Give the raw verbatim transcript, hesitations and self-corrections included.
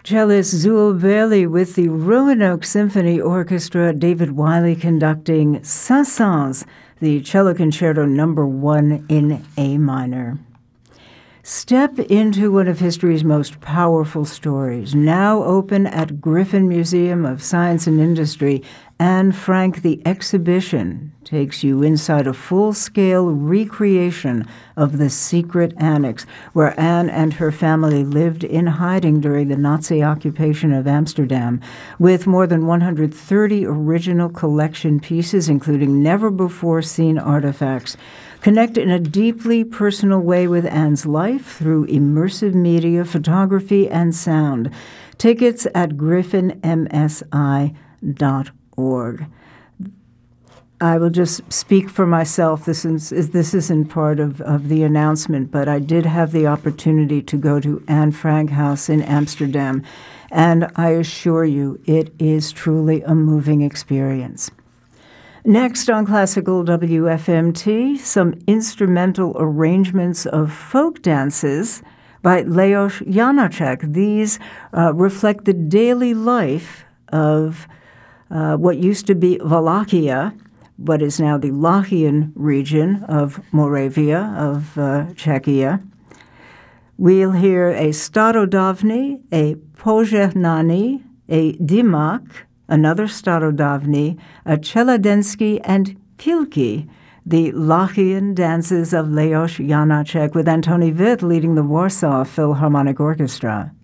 Cellist Zuul Bailey with the Roanoke Symphony Orchestra, David Wiley conducting Saint-Saëns, the Cello Concerto number one in A minor. Step into one of history's most powerful stories, now open at Griffin Museum of Science and Industry. Anne Frank, the exhibition, takes you inside a full-scale recreation of the secret annex, where Anne and her family lived in hiding during the Nazi occupation of Amsterdam, with more than one hundred thirty original collection pieces, including never-before-seen artifacts. Connect in a deeply personal way with Anne's life through immersive media, photography, and sound. Tickets at griffin m s i dot org. I will just speak for myself. This is, this isn't part of, of the announcement, but I did have the opportunity to go to Anne Frank House in Amsterdam, and I assure you it is truly a moving experience. Next on Classical W F M T, some instrumental arrangements of folk dances by Leos Janáček. These uh, reflect the daily life of uh, what used to be Wallachia, what is now the Lachian region of Moravia, of uh, Czechia. We'll hear a Starodávny, a Požehnání, a Dimak, another Starodávny, a Čeladensky, and Pilky, the Lachian dances of Leos Janáček, with Antoni Witt leading the Warsaw Philharmonic Orchestra.